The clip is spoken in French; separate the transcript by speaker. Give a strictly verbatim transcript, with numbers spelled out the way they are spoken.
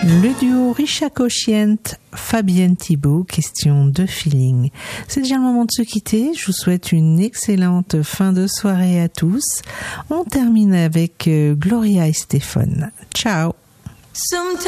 Speaker 1: Le duo Richa Cocciante, Fabienne Thibault, question de feeling. C'est déjà le moment de se quitter. Je vous souhaite une excellente fin de soirée à tous. On termine avec Gloria et Stéphane. Ciao.